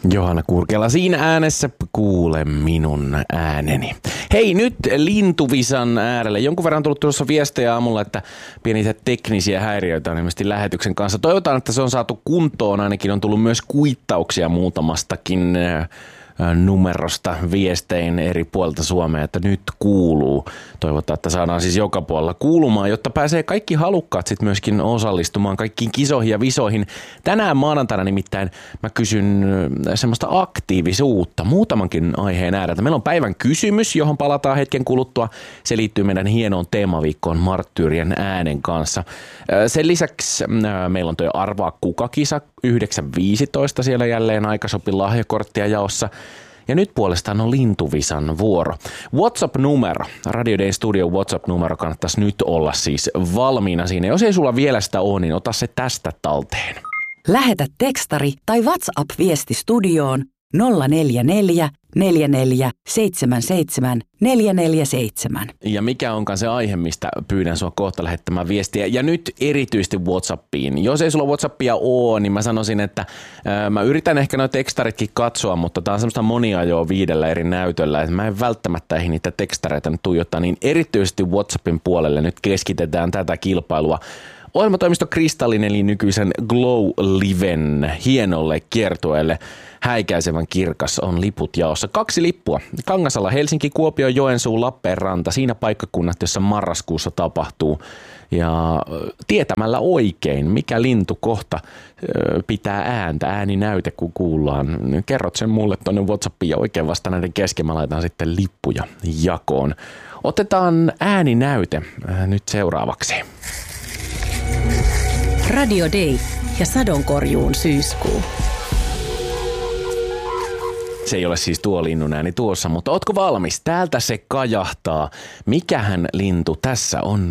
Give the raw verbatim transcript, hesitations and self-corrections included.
Johanna Kurkela siinä äänessä, kuule minun ääneni. Hei, nyt lintuvisan äärelle. Jonkun verran on tullut tuossa viestejä aamulla, että pieniä teknisiä häiriöitä on ilmeisesti lähetyksen kanssa. Toivotaan, että se on saatu kuntoon. Ainakin on tullut myös kuittauksia muutamastakin numerosta viestein eri puolilta Suomea, että nyt kuuluu. Toivotaan, että saadaan siis joka puolella kuulumaan, jotta pääsee kaikki halukkaat sitten myöskin osallistumaan kaikkiin kisoihin ja visoihin. Tänään maanantaina nimittäin mä kysyn semmoista aktiivisuutta muutamankin aiheen ääreltä. Meillä on päivän kysymys, johon palataan hetken kuluttua. Se liittyy meidän hienoon teemaviikkoon Marttyyrien äänen kanssa. Sen lisäksi meillä on tuo Arvaa kuka-kisa yhdeksän viisitoista siellä jälleen aikasopi lahjakorttia jaossa. Ja nyt puolestaan on lintuvisan vuoro. WhatsApp-numero, Radio Day Studio WhatsApp-numero kannattaisi nyt olla siis valmiina siinä. Jos ei sulla vielä sitä ole, niin ota se tästä talteen. Lähetä tekstari tai WhatsApp-viesti studioon nolla neljä neljä neljä neljä seitsemän seitsemän neljä neljä seitsemän. Ja mikä onkaan se aihe, mistä pyydän sua kohta lähettämään viestiä. Ja nyt erityisesti WhatsAppiin. Jos ei sulla WhatsAppia ole, niin mä sanoisin, että ää, mä yritän ehkä noita tekstaritkin katsoa, mutta tää on semmoista moniajoa viidellä eri näytöllä, että mä en välttämättä ehdi niitä tekstareita nyt tuijottaa, niin erityisesti WhatsAppin puolelle nyt keskitetään tätä kilpailua. Ohjelmatoimisto Kristallin eli nykyisen Glow Liven hienolle kiertueelle häikäisevän kirkas on liput jaossa. Kaksi lippua. Kangasala, Helsinki, Kuopio, Joensuu, Lappeenranta. Siinä paikkakunnat, jossa marraskuussa tapahtuu. Ja tietämällä oikein, mikä lintu kohta pitää ääntä, ääninäyte kun kuullaan. Kerrot sen mulle tuonne WhatsAppiin ja oikein vasta näiden kesken mä laitan sitten lippuja jakoon. Otetaan ääninäyte nyt seuraavaksi. Radio Day ja sadonkorjuun syyskuu. Se ei ole siis tuo linnun ääni tuossa, mutta ootko valmis? Täältä se kajahtaa. Mikähän lintu tässä on